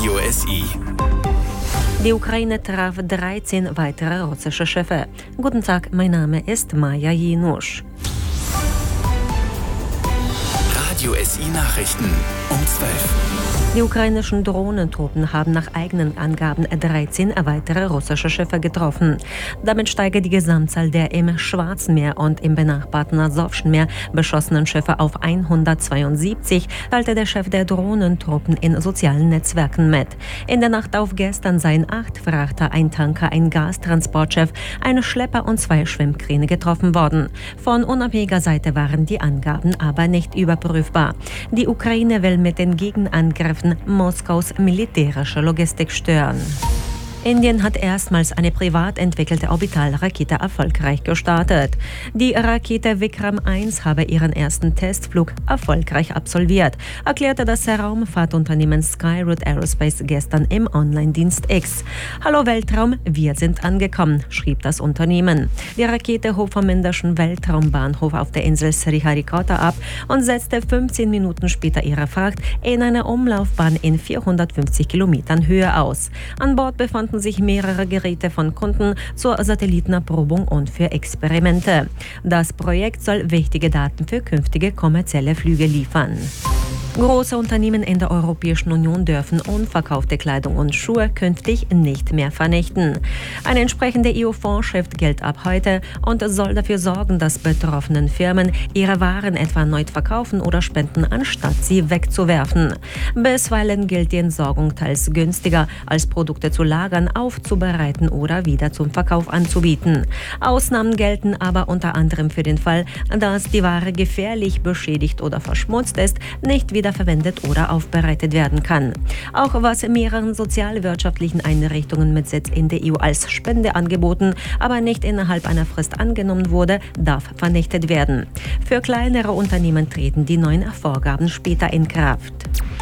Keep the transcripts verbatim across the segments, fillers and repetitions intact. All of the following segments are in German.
Radio S I. Die Ukraine traf dreizehn weitere russische Schiffe. Guten Tag, mein Name ist Maja Jinusch. Radio S I Nachrichten um zwölf. Die ukrainischen Drohnentruppen haben nach eigenen Angaben dreizehn weitere russische Schiffe getroffen. Damit steige die Gesamtzahl der im Schwarzen Meer und im benachbarten Asowschen Meer beschossenen Schiffe auf hundertzweiundsiebzig, teilte der Chef der Drohnentruppen in sozialen Netzwerken mit. In der Nacht auf gestern seien acht Frachter, ein Tanker, ein Gastransportschiff, ein Schlepper und zwei Schwimmkräne getroffen worden. Von unabhängiger Seite waren die Angaben aber nicht überprüfbar. Die Ukraine will mit den Gegenangriffen Moskaus militärische Logistik stören. Indien hat erstmals eine privat entwickelte Orbitalrakete erfolgreich gestartet. Die Rakete Vikram eins habe ihren ersten Testflug erfolgreich absolviert, erklärte das Raumfahrtunternehmen Skyroot Aerospace gestern im Online-Dienst X. Hallo Weltraum, wir sind angekommen, schrieb das Unternehmen. Die Rakete hob vom indischen Weltraumbahnhof auf der Insel Sriharikota ab und setzte fünfzehn Minuten später ihre Fracht in einer Umlaufbahn in vierhundertfünfzig Kilometern Höhe aus. An Bord befanden sich mehrere Geräte von Kunden zur Satellitenerprobung und für Experimente. Das Projekt soll wichtige Daten für künftige kommerzielle Flüge liefern. Große Unternehmen in der Europäischen Union dürfen unverkaufte Kleidung und Schuhe künftig nicht mehr vernichten. Eine entsprechende E U-Vorschrift gilt ab heute und soll dafür sorgen, dass betroffenen Firmen ihre Waren etwa erneut verkaufen oder spenden, anstatt sie wegzuwerfen. Bisweilen gilt die Entsorgung teils günstiger, als Produkte zu lagern, aufzubereiten oder wieder zum Verkauf anzubieten. Ausnahmen gelten aber unter anderem für den Fall, dass die Ware gefährlich beschädigt oder verschmutzt ist, nicht wieder verwendet oder aufbereitet werden kann. Auch was mehreren sozialwirtschaftlichen Einrichtungen mit Sitz in der E U als Spende angeboten, aber nicht innerhalb einer Frist angenommen wurde, darf vernichtet werden. Für kleinere Unternehmen treten die neuen Vorgaben später in Kraft.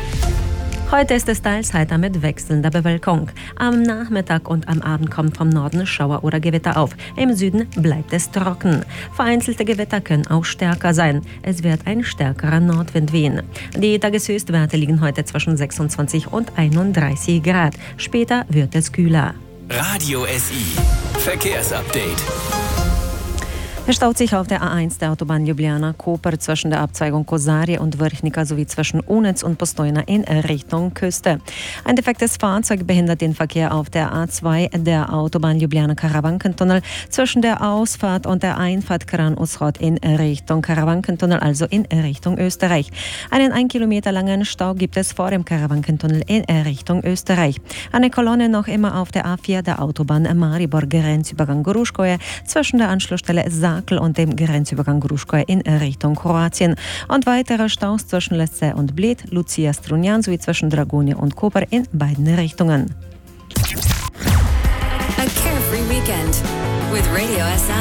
Heute ist es teils heiter mit wechselnder Bewölkung. Am Nachmittag und am Abend kommt vom Norden Schauer oder Gewitter auf. Im Süden bleibt es trocken. Vereinzelte Gewitter können auch stärker sein. Es wird ein stärkerer Nordwind wehen. Die Tageshöchstwerte liegen heute zwischen sechsundzwanzig und einunddreißig Grad. Später wird es kühler. Radio S I Verkehrsupdate. Es staut sich auf der A eins der Autobahn Ljubljana-Koper zwischen der Abzweigung Kosari und Vrhnika sowie zwischen Unec und Postojna in Richtung Küste. Ein defektes Fahrzeug behindert den Verkehr auf der A zwei der Autobahn Ljubljana-Karawankentunnel zwischen der Ausfahrt und der Einfahrt Kran-Uschod in Richtung Karawankentunnel, also in Richtung Österreich. Einen ein Kilometer langen Stau gibt es vor dem Karawankentunnel in Richtung Österreich. Eine Kolonne noch immer auf der A vier der Autobahn Maribor-Grenzübergang Gruškoje zwischen der Anschlussstelle und dem Grenzübergang Gruškoje in Richtung Kroatien und weitere Staus zwischen Lesce und Bled, Lucia Strunjan sowie zwischen Dragonia und Koper in beiden Richtungen. A carefree weekend with Radio S I.